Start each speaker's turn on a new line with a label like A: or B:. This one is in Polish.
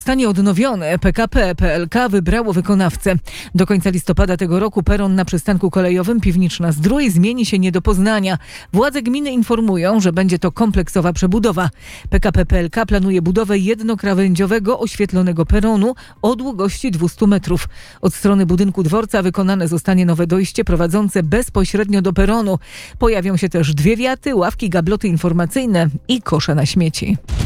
A: Zostanie odnowiony. PKP PLK wybrało wykonawcę. Do końca listopada tego roku peron na przystanku kolejowym Piwniczna-Zdrój zmieni się nie do poznania. Władze gminy informują, że będzie to kompleksowa przebudowa. PKP PLK planuje budowę jednokrawędziowego oświetlonego peronu o długości 200 metrów. Od strony budynku dworca wykonane zostanie nowe dojście prowadzące bezpośrednio do peronu. Pojawią się też 2 wiaty, ławki, gabloty informacyjne i kosze na śmieci.